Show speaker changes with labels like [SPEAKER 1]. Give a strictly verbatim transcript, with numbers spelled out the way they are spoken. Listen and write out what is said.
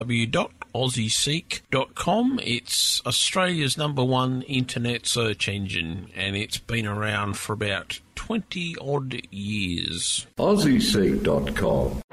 [SPEAKER 1] w dot aussie seek dot com. It's Australia's number one internet search engine, and it's been around for about twenty odd years.
[SPEAKER 2] aussie seek dot com.